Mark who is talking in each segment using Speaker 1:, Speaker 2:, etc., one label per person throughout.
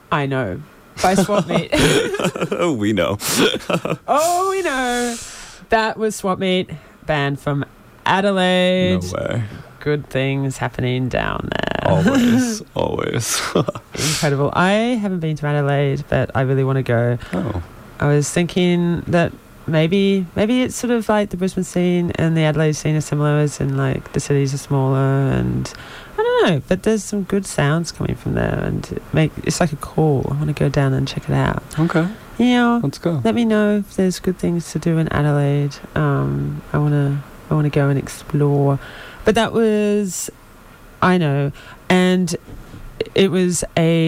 Speaker 1: I Know by Swap Meet.
Speaker 2: We know.
Speaker 1: Oh, we know. That was Swap Meet, band from Adelaide.
Speaker 2: No way.
Speaker 1: Good things happening down there.
Speaker 2: Always.
Speaker 1: Incredible. I haven't been to Adelaide, but I really want to go.
Speaker 2: Oh.
Speaker 1: I was thinking that maybe it's sort of like the Brisbane scene and the Adelaide scene are similar, as in like the cities are smaller, and I don't know, but there's some good sounds coming from there, and it's like a call. I want to go down and check it out.
Speaker 2: Okay.
Speaker 1: Yeah.
Speaker 2: Let's go.
Speaker 1: Let me know if there's good things to do in Adelaide. I want to go and explore. But that was I Know, and it was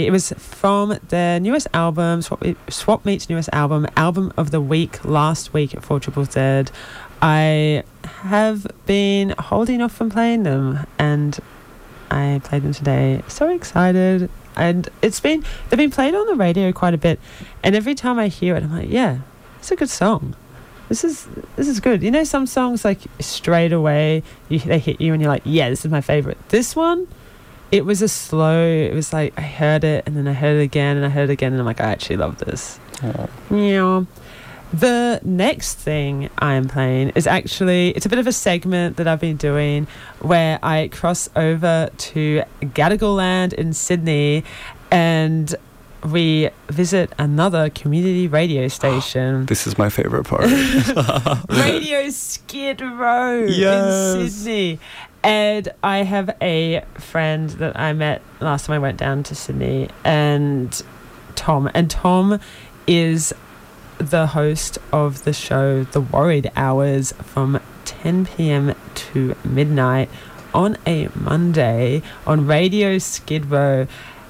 Speaker 1: from their newest album, Swap Meet's newest album of the week, last week at 4ZZZ. I have been holding off from playing them, and I played them today. So excited. And they've been played on the radio quite a bit, and every time I hear it, I'm like, yeah, it's a good song. This is good. You know, some songs, like, straight away they hit you and you're like, yeah, this is my favorite. This one, it was like I heard it and then I heard it again and I heard it again, and I'm like, I actually love this. Yeah. The next thing I am playing is it's a bit of a segment that I've been doing where I cross over to Gadigal Land in Sydney and we visit another community radio station.
Speaker 2: This is my favorite part.
Speaker 1: Radio Skid Row
Speaker 2: Yes.
Speaker 1: in Sydney. And I have a friend that I met last time I went down to Sydney, and Tom. And Tom is the host of the show The Worried Hours from 10 p.m. to midnight on a Monday on Radio Skid Row.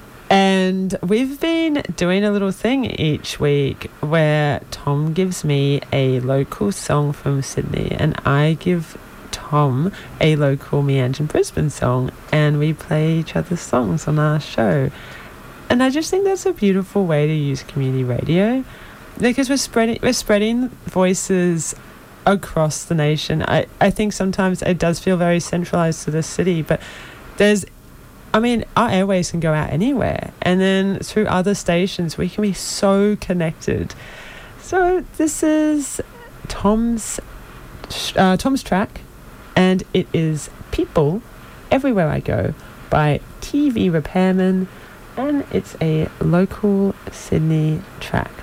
Speaker 1: And we've been doing a little thing each week where Tom gives me a local song from Sydney and I give Tom a local Meanjin Brisbane song, and we play each other's songs on our show. And I just think that's a beautiful way to use community radio, because we're spreading voices across the nation. I think sometimes it does feel very centralized to the city, but our airways can go out anywhere, and then through other stations we can be so connected. So this is Tom's track, and it is People Everywhere I Go by TV Repairman, and it's a local Sydney track.